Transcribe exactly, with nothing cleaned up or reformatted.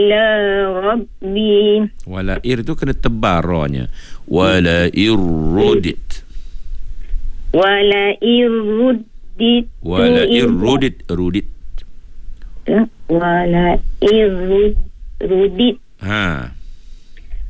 ila rabbi. Wala ir tu kena tebar ra-nya. Wala irrudit. Wala irrudit. Wala irrudit. Rudit. Wala irrudit. Ha.